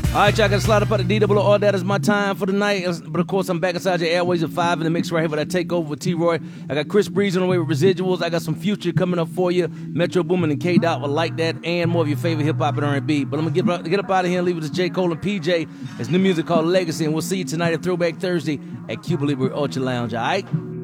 All right, y'all got to slide up at the DWR. That is my time for the night. But of course, I'm back inside your airways at 5 in the mix right here for that takeover with T-Roy. I got Chris Breeze on the way with Residuals. I got some Future coming up for you. Metro Boomin and K-Dot will like that, and more of your favorite hip-hop and R&B. But I'm going to get up out of here and leave it to J. Cole and PJ. It's new music called Legacy, and we'll see you tonight at Throwback Thursday at Cuba Libre Ultra Lounge, all right?